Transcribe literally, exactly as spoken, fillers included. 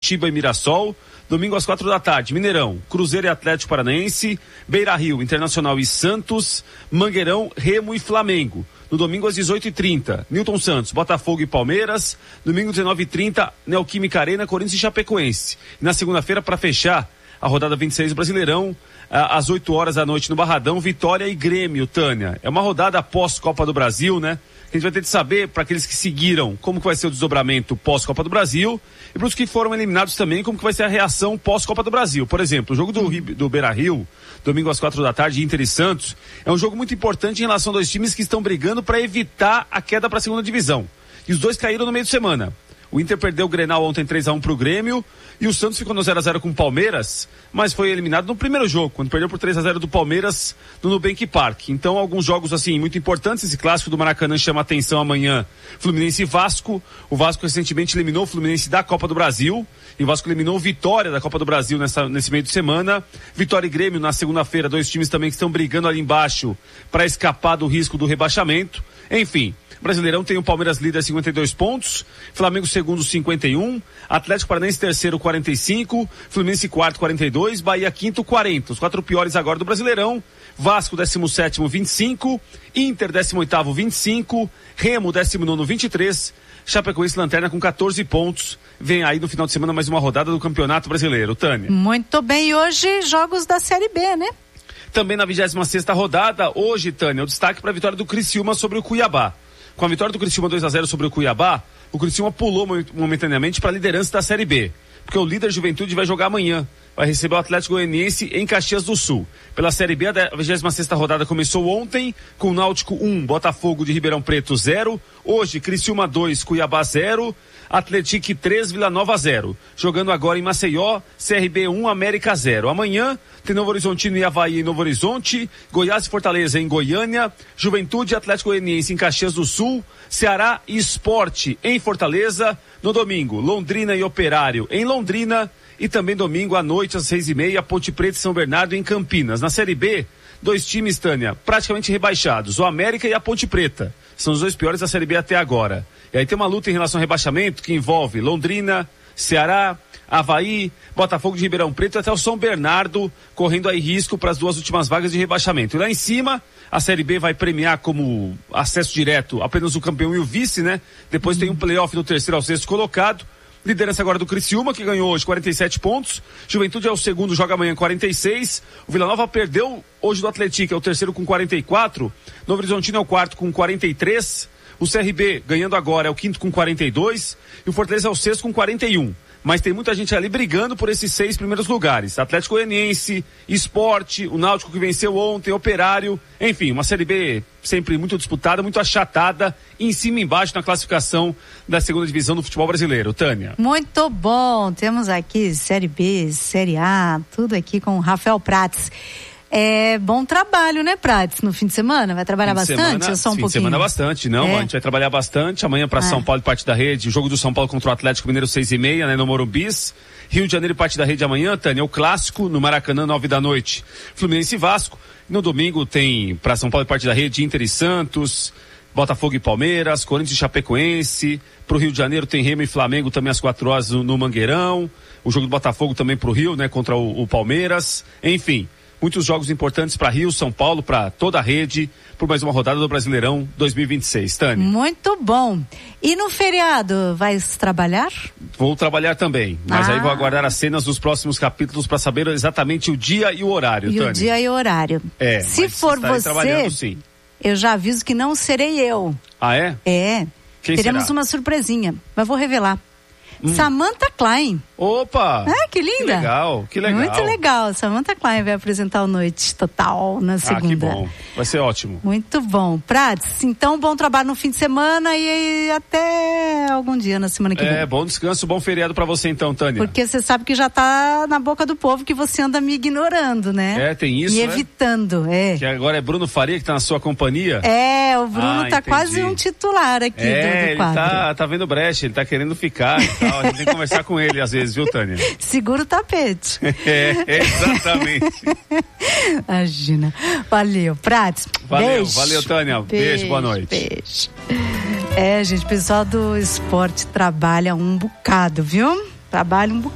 Curitiba e Mirassol. Domingo às quatro da tarde, Mineirão, Cruzeiro e Atlético Paranaense. Beira-Rio, Internacional e Santos. Mangueirão, Remo e Flamengo. No domingo às dezoito e trinta, Newton Santos, Botafogo e Palmeiras. Domingo dezenove e trinta, Neoquímica Arena, Corinthians e Chapecoense. E na segunda-feira, para fechar a rodada vinte e seis do Brasileirão, às oito horas da noite no Barradão, Vitória e Grêmio, Tânia. É uma rodada pós-Copa do Brasil, né? A gente vai ter de saber, para aqueles que seguiram, como que vai ser o desdobramento pós-Copa do Brasil, e para os que foram eliminados também, como que vai ser a reação pós-Copa do Brasil. Por exemplo, o jogo do, do Beira-Rio, domingo às quatro da tarde, Inter e Santos, é um jogo muito importante em relação a dois times que estão brigando para evitar a queda para a segunda divisão. E os dois caíram no meio de semana. O Inter perdeu o Grenal ontem três a um pro Grêmio e o Santos ficou no zero a zero com o Palmeiras, mas foi eliminado no primeiro jogo, quando perdeu por três a zero do Palmeiras no Nubank Park. Então, alguns jogos assim muito importantes. Esse clássico do Maracanã chama atenção amanhã, Fluminense e Vasco. O Vasco recentemente eliminou o Fluminense da Copa do Brasil e o Vasco eliminou o Vitória da Copa do Brasil nessa, nesse meio de semana. Vitória e Grêmio na segunda-feira, dois times também que estão brigando ali embaixo para escapar do risco do rebaixamento. Enfim, Brasileirão tem o Palmeiras líder cinquenta e dois pontos, Flamengo segundo cinquenta e um, Atlético Paranaense terceiro quarenta e cinco, Fluminense quarto quarenta e dois, Bahia quinto quarenta. Os quatro piores agora do Brasileirão: Vasco décimo sétimo vinte e cinco, Inter décimo oitavo vinte e cinco, Remo décimo nono vinte e três, Chapecoense lanterna com quatorze pontos. Vem aí no final de semana mais uma rodada do Campeonato Brasileiro, Tânia. Muito bem, e hoje jogos da Série B, né? Também na vigésima sexta rodada, hoje, Tânia, o destaque para a vitória do Criciúma sobre o Cuiabá. Com a vitória do Criciúma dois a zero sobre o Cuiabá, o Criciúma pulou momentaneamente para a liderança da Série B, porque o líder Juventude vai jogar amanhã, vai receber o Atlético Goianiense em Caxias do Sul. Pela Série B, a vigésima sexta rodada começou ontem, com o Náutico um, Botafogo de Ribeirão Preto zero, hoje Criciúma dois, Cuiabá zero, Atlético três, Vila Nova zero. Jogando agora em Maceió, C R B um, América zero. Amanhã tem Novo Horizontino e Avaí em Novo Horizonte, Goiás e Fortaleza em Goiânia, Juventude e Atlético Goianiense em Caxias do Sul, Ceará e Sport em Fortaleza. No domingo, Londrina e Operário em Londrina, e também domingo à noite às seis e meia, Ponte Preta e São Bernardo em Campinas. Na Série B, dois times, Tânia, praticamente rebaixados, o América e a Ponte Preta. São os dois piores da Série B até agora. E aí tem uma luta em relação ao rebaixamento que envolve Londrina, Ceará, Avaí, Botafogo de Ribeirão Preto e até o São Bernardo, correndo aí risco para as duas últimas vagas de rebaixamento. E lá em cima, a Série B vai premiar como acesso direto apenas o campeão e o vice, né? Depois uhum. tem um playoff do terceiro ao sexto colocado. Liderança agora do Criciúma, que ganhou hoje quarenta e sete pontos. Juventude é o segundo, joga amanhã quarenta e seis. O Vila Nova perdeu hoje do Atlético, é o terceiro com quarenta e quatro. Novo Horizontino é o quarto com quarenta e três. O C R B, ganhando agora, é o quinto com quarenta e dois. E o Fortaleza é o sexto com quarenta e um. Mas tem muita gente ali brigando por esses seis primeiros lugares. Atlético Goianiense, Sport, o Náutico que venceu ontem, Operário. Enfim, uma Série B sempre muito disputada, muito achatada, em cima e embaixo na classificação da segunda divisão do futebol brasileiro. Tânia. Muito bom. Temos aqui Série B, Série A, tudo aqui com o Rafael Prates. É bom trabalho, né, Prates? No fim de semana? Vai trabalhar fim bastante? Semana, ou só um fim pouquinho? de semana bastante, não. É. A gente vai trabalhar bastante. Amanhã para ah. São Paulo e parte da rede. O jogo do São Paulo contra o Atlético Mineiro, seis e meia, né, no Morumbis. Rio de Janeiro e parte da rede amanhã, Tânia, o clássico no Maracanã, nove da noite. Fluminense e Vasco. No domingo tem para São Paulo e parte da rede, Inter e Santos, Botafogo e Palmeiras, Corinthians e Chapecoense. Pro Rio de Janeiro tem Remo e Flamengo também às quatro horas no, no Mangueirão. O jogo do Botafogo também pro Rio, né, contra o, o Palmeiras. Enfim, muitos jogos importantes para Rio, São Paulo, para toda a rede, por mais uma rodada do Brasileirão dois mil e vinte e seis. Tânia. Muito bom. E no feriado, vai trabalhar? Vou trabalhar também, mas ah. aí vou aguardar as cenas dos próximos capítulos para saber exatamente o dia e o horário, e Tânia. o dia e o horário. É, se for você, sim. Eu já aviso que não serei eu. Ah, é? É. Quem Teremos será? uma surpresinha, mas vou revelar. Hum. Samantha Klein. Opa! Ah, que linda! Que legal, que legal. Muito legal. Samantha Klein vai apresentar o Noite Total na segunda. Ah, que bom. Vai ser ótimo. Muito bom. Prates, então bom trabalho no fim de semana e até algum dia na semana que vem. É, bom descanso, bom feriado pra você então, Tânia. Porque você sabe que já tá na boca do povo que você anda me ignorando, né? É, tem isso, E né? evitando, é. Que agora é Bruno Faria que tá na sua companhia? É, o Bruno ah, tá entendi. quase um titular aqui é, do, do quadro. ele tá, tá vendo brecha, ele tá querendo ficar e tal. A gente tem que conversar com ele às vezes, viu, Tânia? Segura o tapete. É, exatamente. Imagina. Valeu, Prates. Valeu, beijo. valeu, Tânia. Beijo, beijo, boa noite. Beijo. É, gente, o pessoal do esporte trabalha um bocado, viu? Trabalha um bocado.